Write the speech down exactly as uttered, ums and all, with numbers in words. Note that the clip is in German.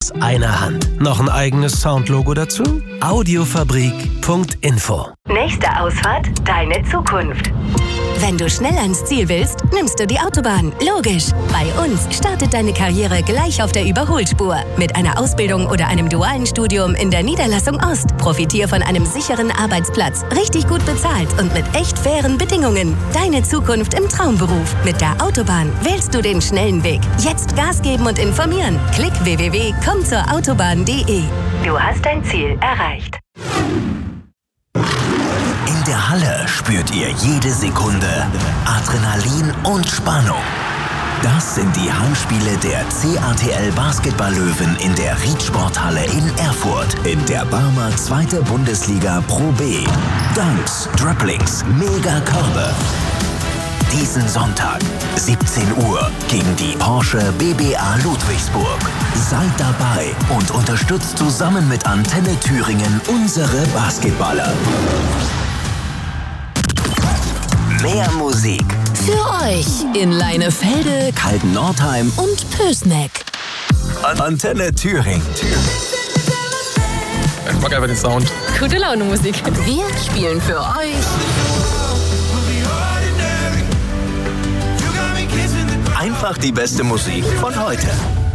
aus einer Hand. Noch ein eigenes Soundlogo dazu? Audiofabrik Punkt info. Nächste Ausfahrt, deine Zukunft. Wenn du schnell ans Ziel willst, nimmst du die Autobahn. Logisch. Bei uns startet deine Karriere gleich auf der Überholspur. Mit einer Ausbildung oder einem dualen Studium in der Niederlassung Ost. Profitier von einem sicheren Arbeitsplatz, richtig gut bezahlt und mit echt fairen Bedingungen. Deine Zukunft im Traumberuf. Mit der Autobahn wählst du den schnellen Weg. Jetzt Gas geben und informieren. Klick w w w punkt komm zur autobahn punkt de. Du hast dein Ziel erreicht. In der Halle spürt ihr jede Sekunde Adrenalin und Spannung. Das sind die Heimspiele der C A T L Basketball-Löwen in der Ried-Sporthalle in Erfurt. In der Barmer zweite Bundesliga Pro B. Dunks, Dribblings, Mega-Körbe. Diesen Sonntag, siebzehn Uhr, gegen die Porsche B B A Ludwigsburg. Seid dabei und unterstützt zusammen mit Antenne Thüringen unsere Basketballer. Mehr Musik für euch in Leinefelde, Kalten-Nordheim und Pößneck. Antenne Thüringen. Ich mag einfach den Sound. Gute Laune Musik. Wir spielen für euch einfach die beste Musik von heute.